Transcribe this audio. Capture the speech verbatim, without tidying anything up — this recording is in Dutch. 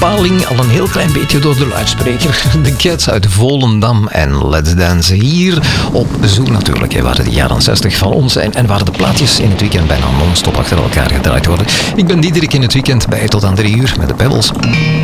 paling al een heel klein beetje door de luidspreker. De Cats uit Volendam en Let's Dance hier op Zoo natuurlijk. Waar de jaren zestig van ons zijn en waar de plaatjes in het weekend bijna non-stop achter elkaar gedraaid worden. Ik ben Diederik in het weekend bij tot aan drie uur met de Pebbles.